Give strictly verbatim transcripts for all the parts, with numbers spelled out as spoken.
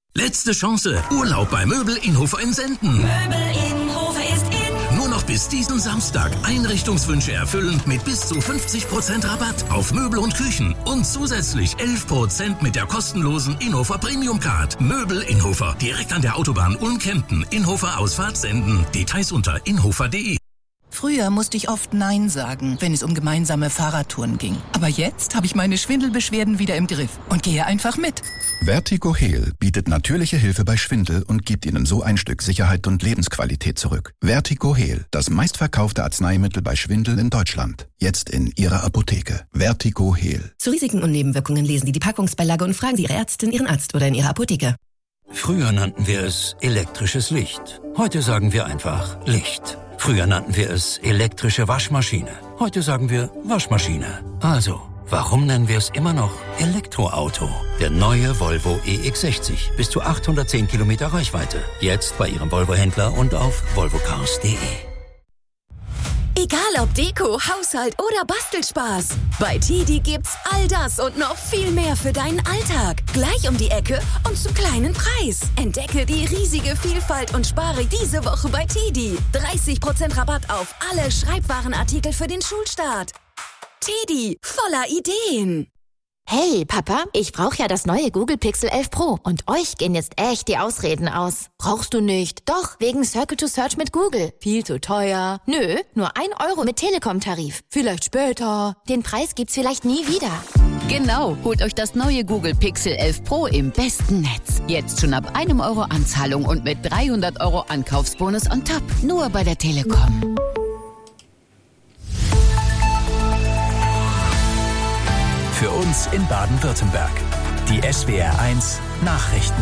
Letzte Chance. Urlaub bei Möbel Inhofer in Senden. Möbel Inhofer ist in. Nur noch bis diesen Samstag Einrichtungswünsche erfüllen mit bis zu fünfzig Prozent Rabatt auf Möbel und Küchen. Und zusätzlich elf Prozent mit der kostenlosen Inhofer Premium Card. Möbel Inhofer. Direkt an der Autobahn Ulm-Kempten. Inhofer Ausfahrt Senden. Details unter inhofer punkt de. Früher musste ich oft Nein sagen, wenn es um gemeinsame Fahrradtouren ging. Aber jetzt habe ich meine Schwindelbeschwerden wieder im Griff und gehe einfach mit. Vertigo Heal bietet natürliche Hilfe bei Schwindel und gibt Ihnen so ein Stück Sicherheit und Lebensqualität zurück. Vertigo Heal, das meistverkaufte Arzneimittel bei Schwindel in Deutschland. Jetzt in Ihrer Apotheke. Vertigo Heal. Zu Risiken und Nebenwirkungen lesen Sie die Packungsbeilage und fragen Sie Ihre Ärztin, Ihren Arzt oder in Ihrer Apotheke. Früher nannten wir es elektrisches Licht. Heute sagen wir einfach Licht. Früher nannten wir es elektrische Waschmaschine. Heute sagen wir Waschmaschine. Also, warum nennen wir es immer noch Elektroauto? Der neue Volvo E X sechzig. Bis zu achthundertzehn Kilometer Reichweite. Jetzt bei Ihrem Volvo-Händler und auf volvocars punkt de. Egal ob Deko, Haushalt oder Bastelspaß. Bei Tidi gibt's all das und noch viel mehr für deinen Alltag. Gleich um die Ecke und zum kleinen Preis. Entdecke die riesige Vielfalt und spare diese Woche bei Tidi. dreißig Prozent Rabatt auf alle Schreibwarenartikel für den Schulstart. Tidi, voller Ideen. Hey, Papa, ich brauche ja das neue Google Pixel elf Pro und euch gehen jetzt echt die Ausreden aus. Brauchst du nicht? Doch, wegen Circle to Search mit Google. Viel zu teuer. Nö, nur ein Euro mit Telekom-Tarif. Vielleicht später. Den Preis gibt's vielleicht nie wieder. Genau, holt euch das neue Google Pixel elf Pro im besten Netz. Jetzt schon ab einem Euro Anzahlung und mit dreihundert Euro Ankaufsbonus on top. Nur bei der Telekom. Für uns in Baden-Württemberg. Die S W R eins Nachrichten.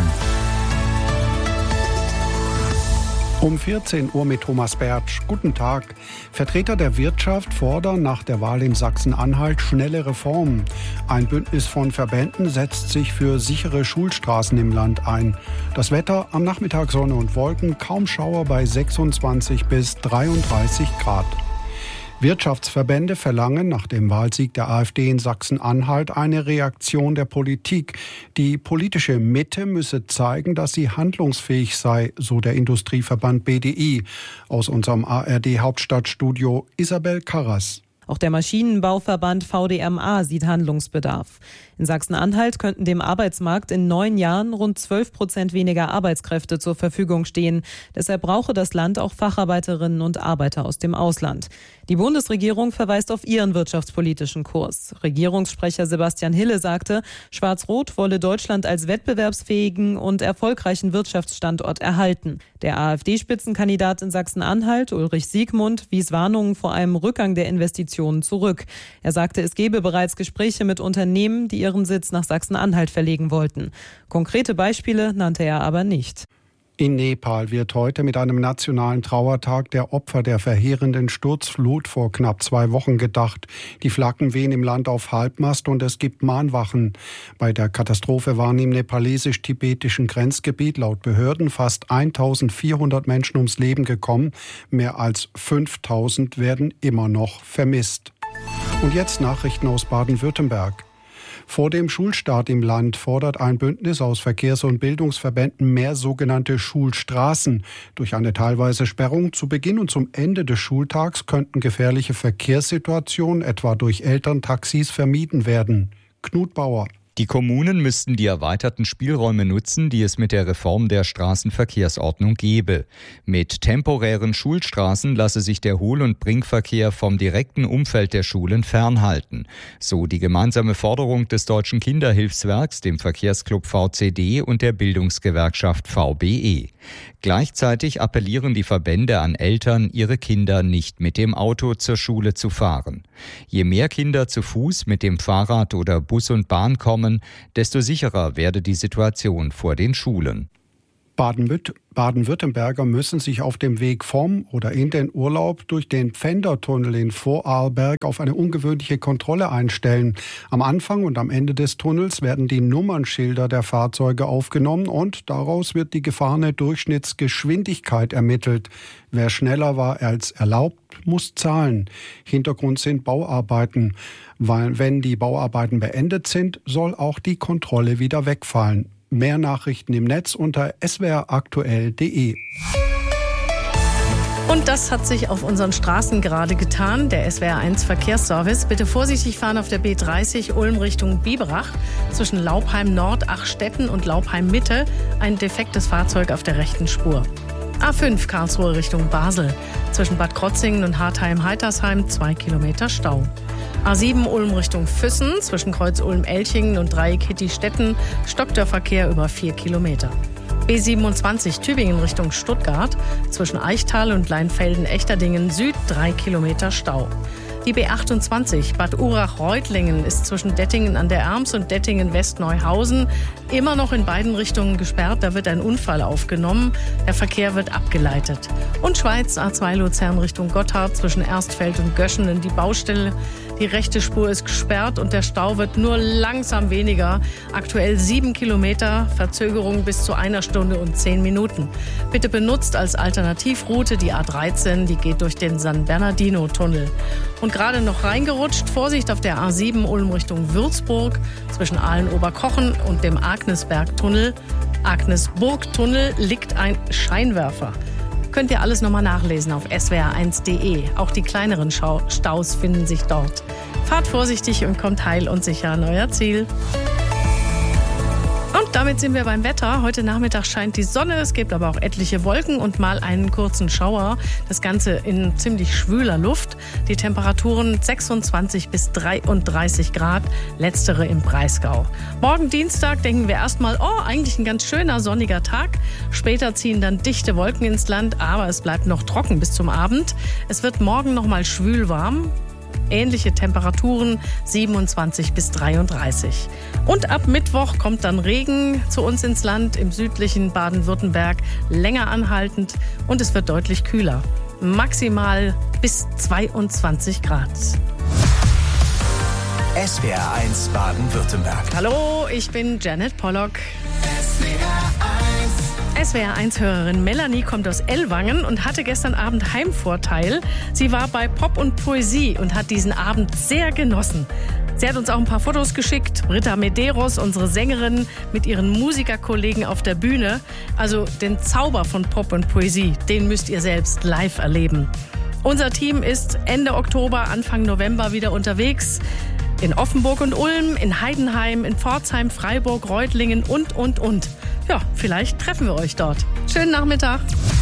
Um vierzehn Uhr mit Thomas Bertsch. Guten Tag. Vertreter der Wirtschaft fordern nach der Wahl in Sachsen-Anhalt schnelle Reformen. Ein Bündnis von Verbänden setzt sich für sichere Schulstraßen im Land ein. Das Wetter: am Nachmittag Sonne und Wolken, kaum Schauer bei sechsundzwanzig bis dreiunddreißig Grad. Wirtschaftsverbände verlangen nach dem Wahlsieg der AfD in Sachsen-Anhalt eine Reaktion der Politik. Die politische Mitte müsse zeigen, dass sie handlungsfähig sei, so der Industrieverband B D I. Aus unserem A R D-Hauptstadtstudio Isabel Karras. Auch der Maschinenbauverband V D M A sieht Handlungsbedarf. In Sachsen-Anhalt könnten dem Arbeitsmarkt in neun Jahren rund zwölf Prozent weniger Arbeitskräfte zur Verfügung stehen. Deshalb brauche das Land auch Facharbeiterinnen und Arbeiter aus dem Ausland. Die Bundesregierung verweist auf ihren wirtschaftspolitischen Kurs. Regierungssprecher Sebastian Hille sagte, Schwarz-Rot wolle Deutschland als wettbewerbsfähigen und erfolgreichen Wirtschaftsstandort erhalten. Der AfD-Spitzenkandidat in Sachsen-Anhalt, Ulrich Siegmund, wies Warnungen vor einem Rückgang der Investitionen zurück. Er sagte, es gebe bereits Gespräche mit Unternehmen, die ihren Sitz nach Sachsen-Anhalt verlegen wollten. Konkrete Beispiele nannte er aber nicht. In Nepal wird heute mit einem nationalen Trauertag der Opfer der verheerenden Sturzflut vor knapp zwei Wochen gedacht. Die Flaggen wehen im Land auf Halbmast und es gibt Mahnwachen. Bei der Katastrophe waren im nepalesisch-tibetischen Grenzgebiet laut Behörden fast eintausendvierhundert Menschen ums Leben gekommen. Mehr als fünftausend werden immer noch vermisst. Und jetzt Nachrichten aus Baden-Württemberg. Vor dem Schulstart im Land fordert ein Bündnis aus Verkehrs- und Bildungsverbänden mehr sogenannte Schulstraßen. Durch eine teilweise Sperrung zu Beginn und zum Ende des Schultags könnten gefährliche Verkehrssituationen, etwa durch Elterntaxis, vermieden werden. Knut Bauer. Die Kommunen müssten die erweiterten Spielräume nutzen, die es mit der Reform der Straßenverkehrsordnung gebe. Mit temporären Schulstraßen lasse sich der Hohl- und Bringverkehr vom direkten Umfeld der Schulen fernhalten. So die gemeinsame Forderung des Deutschen Kinderhilfswerks, dem Verkehrsclub V C D und der Bildungsgewerkschaft V B E. Gleichzeitig appellieren die Verbände an Eltern, ihre Kinder nicht mit dem Auto zur Schule zu fahren. Je mehr Kinder zu Fuß, mit dem Fahrrad oder Bus und Bahn kommen, desto sicherer werde die Situation vor den Schulen. Baden-Württemberger müssen sich auf dem Weg vom oder in den Urlaub durch den Pfändertunnel in Vorarlberg auf eine ungewöhnliche Kontrolle einstellen. Am Anfang und am Ende des Tunnels werden die Nummernschilder der Fahrzeuge aufgenommen und daraus wird die gefahrene Durchschnittsgeschwindigkeit ermittelt. Wer schneller war als erlaubt, muss zahlen. Hintergrund sind Bauarbeiten. Weil, wenn die Bauarbeiten beendet sind, soll auch die Kontrolle wieder wegfallen. Mehr Nachrichten im Netz unter s w r aktuell punkt d e. Und das hat sich auf unseren Straßen gerade getan. Der S W R eins Verkehrsservice. Bitte vorsichtig fahren auf der B dreißig Ulm Richtung Biberach. Zwischen Laubheim Nord, Achstetten und Laubheim Mitte ein defektes Fahrzeug auf der rechten Spur. A fünf Karlsruhe Richtung Basel. Zwischen Bad Krotzingen und Hartheim-Heitersheim zwei Kilometer Stau. A sieben Ulm Richtung Füssen. Zwischen Kreuz Ulm-Elchingen und Dreieck Hitti-Stetten stockt der Verkehr über vier Kilometer. B siebenundzwanzig Tübingen Richtung Stuttgart. Zwischen Eichtal und Leinfelden-Echterdingen Süd drei Kilometer Stau. Die B achtundzwanzig Bad Urach-Reutlingen ist zwischen Dettingen an der Erms und Dettingen-West-Neuhausen immer noch in beiden Richtungen gesperrt. Da wird ein Unfall aufgenommen. Der Verkehr wird abgeleitet. Und Schweiz A zwei Luzern Richtung Gotthard zwischen Erstfeld und Göschenen die Baustelle. Die rechte Spur ist gesperrt und der Stau wird nur langsam weniger. Aktuell sieben Kilometer, Verzögerung bis zu einer Stunde und zehn Minuten. Bitte benutzt als Alternativroute die A dreizehn, die geht durch den San Bernardino-Tunnel. Und gerade noch reingerutscht, Vorsicht auf der A sieben Ulm Richtung Würzburg zwischen Aalen-Oberkochen und dem Agnesberg-Tunnel. Agnesburg-Tunnel liegt ein Scheinwerfer. Könnt ihr alles nochmal nachlesen auf s w r eins punkt d e. Auch die kleineren Staus finden sich dort. Fahrt vorsichtig und kommt heil und sicher an euer Ziel. Und damit sind wir beim Wetter. Heute Nachmittag scheint die Sonne, es gibt aber auch etliche Wolken und mal einen kurzen Schauer. Das Ganze in ziemlich schwüler Luft. Die Temperaturen sechsundzwanzig bis dreiunddreißig Grad, letztere im Breisgau. Morgen Dienstag denken wir erstmal, oh, eigentlich ein ganz schöner sonniger Tag. Später ziehen dann dichte Wolken ins Land, aber es bleibt noch trocken bis zum Abend. Es wird morgen noch mal schwül warm. Ähnliche Temperaturen, siebenundzwanzig bis dreiunddreißig. Und ab Mittwoch kommt dann Regen zu uns ins Land, im südlichen Baden-Württemberg, länger anhaltend und es wird deutlich kühler. Maximal bis zweiundzwanzig Grad. S W R eins Baden-Württemberg. Hallo, ich bin Janet Pollock. S W R eins. S W R eins-Hörerin Melanie kommt aus Ellwangen und hatte gestern Abend Heimvorteil. Sie war bei Pop und Poesie und hat diesen Abend sehr genossen. Sie hat uns auch ein paar Fotos geschickt. Britta Medeiros, unsere Sängerin, mit ihren Musikerkollegen auf der Bühne. Also den Zauber von Pop und Poesie, den müsst ihr selbst live erleben. Unser Team ist Ende Oktober, Anfang November wieder unterwegs. In Offenburg und Ulm, in Heidenheim, in Pforzheim, Freiburg, Reutlingen und, und, und. Ja, vielleicht treffen wir euch dort. Schönen Nachmittag.